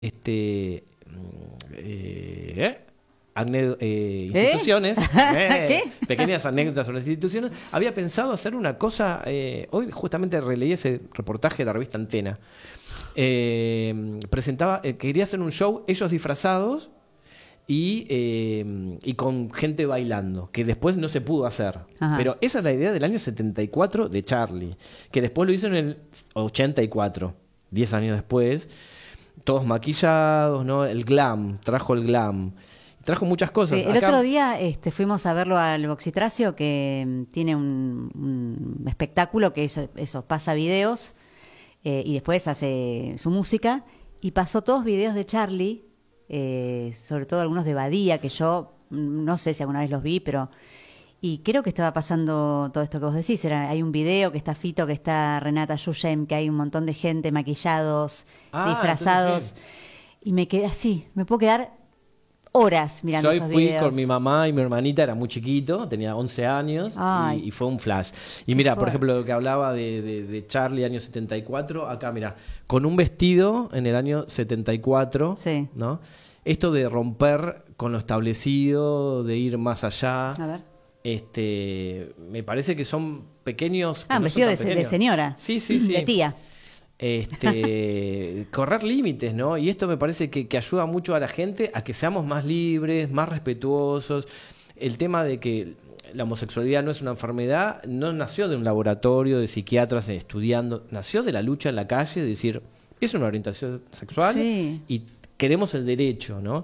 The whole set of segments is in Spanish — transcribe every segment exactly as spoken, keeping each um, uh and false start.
este eh, ¿eh? Agne eh, instituciones, ¿Eh? eh, pequeñas anécdotas sobre las instituciones, había pensado hacer una cosa, eh, hoy justamente releí ese reportaje de la revista Antena, eh, presentaba, eh, quería hacer un show, ellos disfrazados y, eh, y con gente bailando, que después no se pudo hacer. Ajá. Pero esa es la idea del año setenta y cuatro de Charlie, que después lo hizo en el ochenta y cuatro, diez años después, todos maquillados, ¿no? El glam, trajo el glam. Trajo muchas cosas. Sí, el Acá... otro día este, fuimos a verlo al Boxitracio, que um, tiene un, un espectáculo que eso, eso pasa videos eh, y después hace su música, y pasó todos videos de Charlie, eh, sobre todo algunos de Badía, que yo no sé si alguna vez los vi, pero... Y creo que estaba pasando todo esto que vos decís. Era, hay un video que está Fito, que está Renata Yuyem, que hay un montón de gente maquillados, ah, disfrazados. Sí. Y me quedé así, me puedo quedar horas mirando Yo esos fui videos. Con mi mamá y mi hermanita, era muy chiquito, tenía once años, y, y fue un flash. Y mira, por ejemplo, lo que hablaba de, de, de Charlie, año setenta y cuatro, acá mira, con un vestido en el año setenta y cuatro, sí. ¿No? Esto de romper con lo establecido, de ir más allá. A ver. Este, me parece que son pequeños. Ah, un no vestido de, pequeños. de señora. Sí, sí, sí. De tía. Este, correr límites, ¿no? Y esto me parece que, que ayuda mucho a la gente a que seamos más libres, más respetuosos. El tema de que la homosexualidad no es una enfermedad no nació de un laboratorio de psiquiatras estudiando, nació de la lucha en la calle, de decir, es una orientación sexual, sí, y queremos el derecho, ¿no?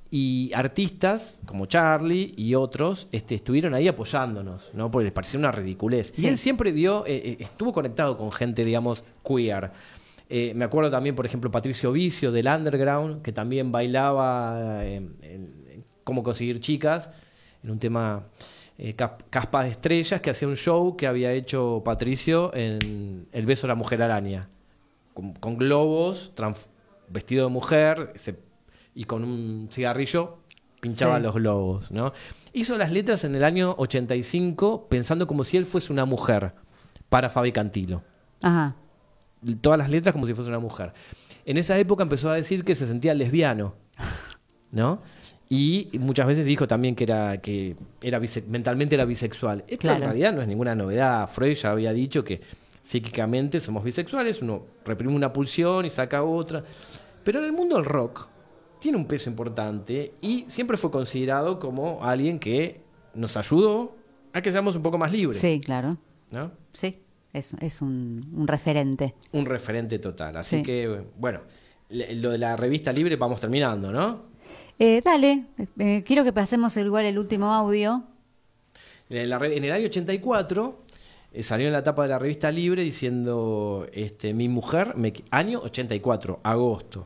Y artistas como Charlie y otros este, estuvieron ahí apoyándonos, ¿no? Porque les parecía una ridiculez. Sí. Y él siempre dio, eh, estuvo conectado con gente, digamos, queer. Eh, me acuerdo también, por ejemplo, Patricio Vicio del Underground, que también bailaba en, en, en Cómo conseguir chicas, en un tema eh, Caspa de Estrellas, que hacía un show que había hecho Patricio en El beso de la mujer araña, con, con globos, vestido de mujer, se y con un cigarrillo pinchaba sí. los globos, ¿no? Hizo las letras en el año ochenta y cinco pensando como si él fuese una mujer para Fabi Cantilo. Ajá. Todas las letras como si fuese una mujer. En esa época empezó a decir que se sentía lesbiano, ¿no? Y muchas veces dijo también que era que era bise- mentalmente era bisexual. Esto claro. en realidad no es ninguna novedad. Freud ya había dicho que psíquicamente somos bisexuales, uno reprime una pulsión y saca otra. Pero en el mundo del rock tiene un peso importante y siempre fue considerado como alguien que nos ayudó a que seamos un poco más libres. Sí, claro. ¿No? Sí, es, es un, un referente. Un referente total. Así sí. que, bueno, lo de la revista Libre vamos terminando, ¿no? Eh, dale, eh, quiero que pasemos igual el último audio. En, la, en el año ochenta y cuatro eh, salió en la tapa de la revista Libre diciendo, este, mi mujer, me, año ochenta y cuatro, agosto.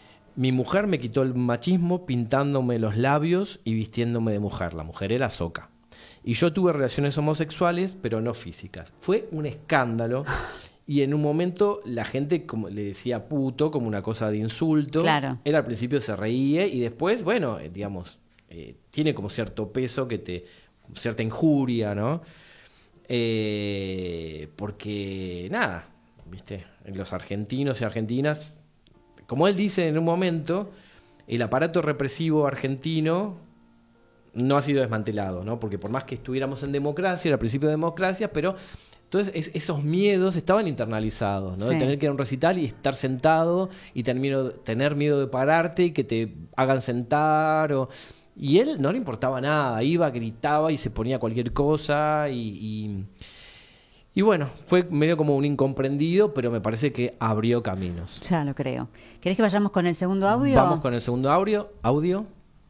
Mi mujer me quitó el machismo pintándome los labios y vistiéndome de mujer. La mujer era Soca. Y yo tuve relaciones homosexuales, pero no físicas. Fue un escándalo. Y en un momento la gente como, le decía puto como una cosa de insulto. Claro. Él al principio se reía y después, bueno, eh, digamos, eh, tiene como cierto peso, que te cierta injuria, ¿no? Eh, porque, nada, ¿viste? Los argentinos y argentinas... Como él dice en un momento, el aparato represivo argentino no ha sido desmantelado, ¿no? Porque por más que estuviéramos en democracia, era el principio de democracia, pero entonces es, esos miedos estaban internalizados, ¿no? Sí. De tener que ir a un recital y estar sentado y tener, tener miedo de pararte y que te hagan sentar. O... Y él no le importaba nada, iba, gritaba y se ponía cualquier cosa y... y Y bueno, fue medio como un incomprendido, pero me parece que abrió caminos. Ya lo creo. ¿Querés que vayamos con el segundo audio? Vamos con el segundo audio. audio.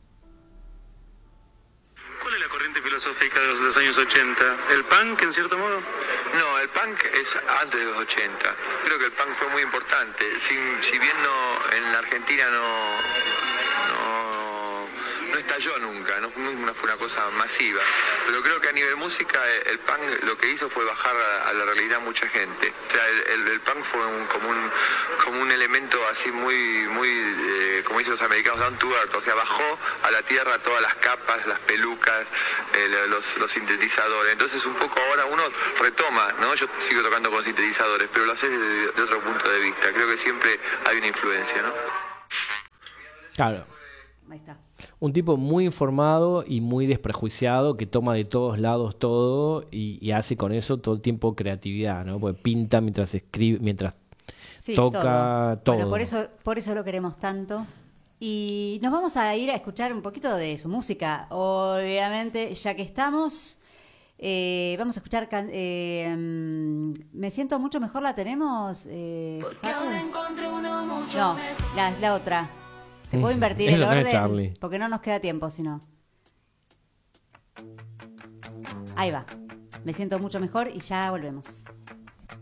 ¿Cuál es la corriente filosófica de los, de los años ochenta? ¿El punk, en cierto modo? No, el punk es antes de los ochenta. Creo que el punk fue muy importante. Si, si bien no, en la Argentina no... no no estalló nunca, no, no fue una cosa masiva, pero creo que a nivel música el punk lo que hizo fue bajar a, a la realidad mucha gente. O sea, el, el, el punk fue un, como, un, como un elemento así muy, muy eh, como dicen los americanos, down to earth, o sea, bajó a la tierra todas las capas, las pelucas, eh, los, los sintetizadores. Entonces un poco ahora uno retoma, ¿no? Yo sigo tocando con sintetizadores, pero lo hace de, de otro punto de vista. Creo que siempre hay una influencia, ¿no? Claro. Ahí está. Un tipo muy informado y muy desprejuiciado que toma de todos lados todo y, y hace con eso todo el tiempo creatividad, ¿no? Porque pinta mientras escribe, mientras Sí, toca todo. Bueno, por eso, por eso lo queremos tanto. Y nos vamos a ir a escuchar un poquito de su música. Obviamente, ya que estamos, eh, vamos a escuchar... can- eh, mm, Me siento mucho mejor, ¿la tenemos? Eh, Facu? No, la, la otra. Te puedo invertir Eso el no es orden Charlie. porque no nos queda tiempo, si no. Ahí va. Me siento mucho mejor y ya volvemos.